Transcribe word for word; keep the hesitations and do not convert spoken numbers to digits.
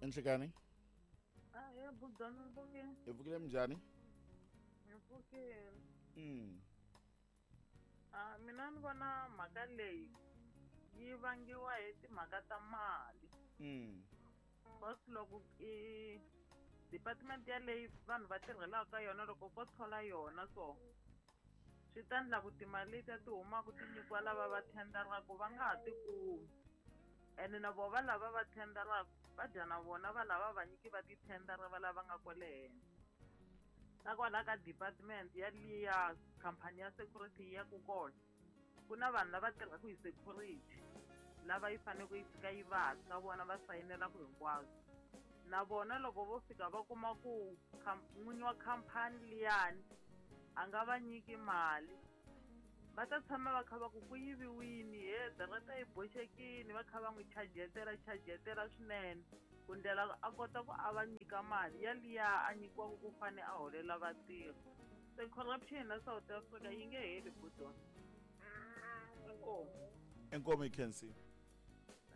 Enhlekani? Ah, yebo Dona Mbukeni. Ivukile njani? Mbukeni. Mm. Ah, mina ni vona mhaka leyi yi vangiwa hi timhaka ta mali. Mm. Because loko i department ya leyi vanhu va tirhelaka ka yona loko ko thola yona so swi ta endla ku timali letiya ti humaka ti nyikiwa lava va thendaraku va nga ha ti kumi ene na vona va lava va thendaraku va dya na vona va lava vanyiki va tithendara va lava nga kwale henhla na kwala ka department ya liya khampani ya security ya ku kona ku na vanhu lava tirhaka hi security lava yi fanele yi fika yi va ka vona va sayinela ku hinkwaswo na vona loko vo fika va kuma ku n'winyi wa khampani liyani a nga va nyiki mali va ta tshama va kha va ku ku yiviwini he darata yi boxekini va kha va n'wi chajetela chajetela swinene ku ndlela a kota ku a va nyika mali ya liya a nyikiwaka ku fane a holela vatirhi se corruption na South Africa yi nge heli budona Enkomo Kensi.